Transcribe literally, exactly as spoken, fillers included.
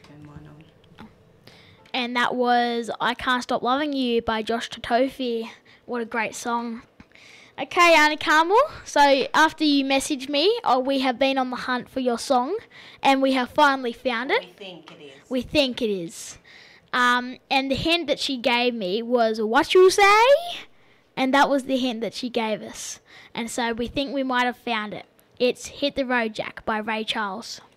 turn mine on. And that was I Can't Stop Loving You by Josh Totofi. What a great song. Okay, Auntie Carmel, so after you messaged me, oh, we have been on the hunt for your song, and we have finally found it. We think it is. We think it is. Um, and the hint that she gave me was, what you say? And that was the hint that she gave us. And so we think we might have found it. It's Hit the Road Jack by Ray Charles.